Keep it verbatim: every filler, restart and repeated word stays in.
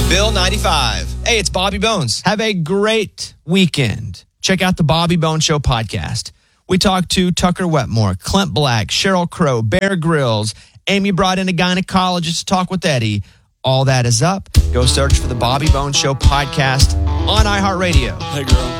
Bill ninety-five. Hey, it's Bobby Bones. Have a great weekend. Check out the Bobby Bones Show podcast. We talked to Tucker Wetmore, Clint Black, Sheryl Crow, Bear Grylls. Amy brought in a gynecologist to talk with Eddie. All that is up. Go search for the Bobby Bones Show podcast on iHeartRadio. Hey, girl.